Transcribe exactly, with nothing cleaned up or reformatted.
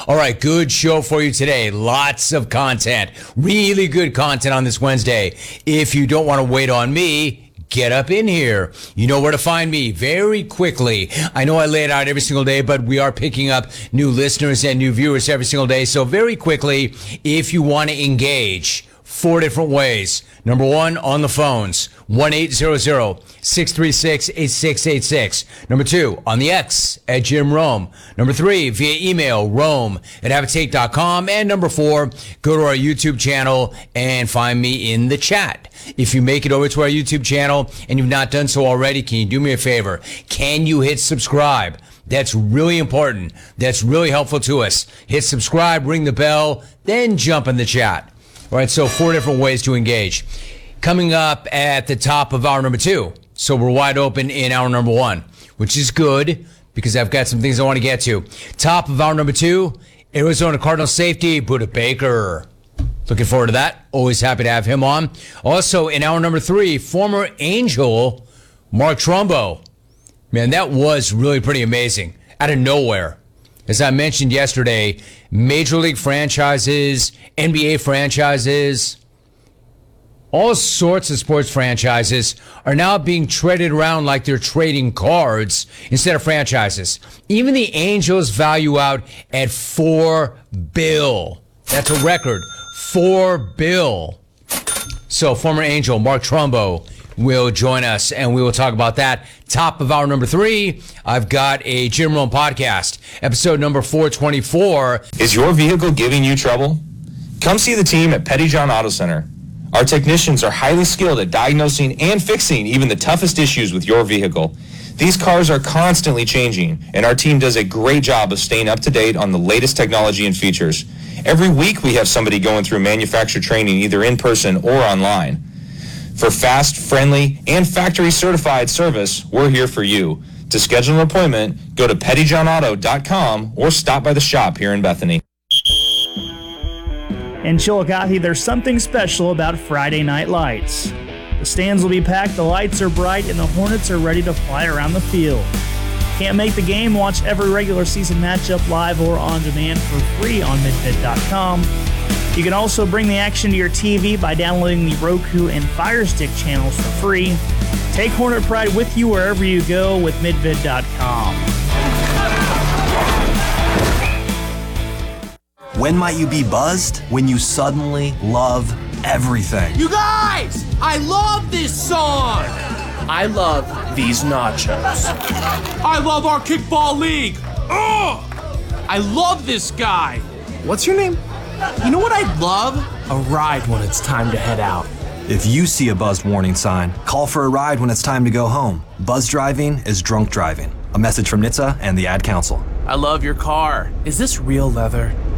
All right, good show for you today. Lots of content. Really good content on this Wednesday. If you don't want to wait on me, get up in here. You know where to find me very quickly. I know I lay it out every single day, but we are picking up new listeners and new viewers every single day. So very quickly, if you want to engage, four different ways. Number one, on the phones, one eight hundred, six three six, eight six eight six. Number two, on the X, at Jim Rome. Number three, via email, rome at habitate dot com. And number four, go to our YouTube channel and find me in the chat. If you make it over to our YouTube channel and you've not done so already, can you do me a favor? Can you hit subscribe? That's really important. That's really helpful to us. Hit subscribe, ring the bell, then jump in the chat. All right, so four different ways to engage. Coming up at the top of hour number two. So we're wide open in hour number one, which is good because I've got some things I want to get to. Top of hour number two, Arizona Cardinals safety, Budda Baker. Looking forward to that. Always happy to have him on. Also, in hour number three, former Angel, Mark Trumbo. Man, that was really pretty amazing. Out of nowhere. As I mentioned yesterday, Major League franchises, N B A franchises, all sorts of sports franchises are now being traded around like they're trading cards instead of franchises. Even the Angels value out at four bill. That's a record. Four bill. So former Angel Mark Trumbo will join us, and we will talk about that. Top of hour number three, I've got a Jim Rome podcast, episode number four twenty-four. Is your vehicle giving you trouble? Come see the team at Pettyjohn Auto Center. Our technicians are highly skilled at diagnosing and fixing even the toughest issues with your vehicle. These cars are constantly changing, and our team does a great job of staying up to date on the latest technology and features. Every week we have somebody going through manufacturer training either in person or online. For fast, friendly, and factory-certified service, we're here for you. To schedule an appointment, go to pettyjohn auto dot com or stop by the shop here in Bethany. In Chillicothe, there's something special about Friday Night Lights. The stands will be packed, the lights are bright, and the Hornets are ready to fly around the field. Can't make the game? Watch every regular season matchup live or on demand for free on midvid dot com. You can also bring the action to your T V by downloading the Roku and Fire Stick channels for free. Take Hornet Pride with you wherever you go with midvid dot com. When might you be buzzed? When you suddenly love everything. You guys! I love this song! I love these nachos. I love our kickball league! Ugh! I love this guy! What's your name? You know what I'd love? A ride when it's time to head out. If you see a buzzed warning sign, call for a ride when it's time to go home. Buzz driving is drunk driving. A message from N H T S A and the Ad Council. I love your car. Is this real leather?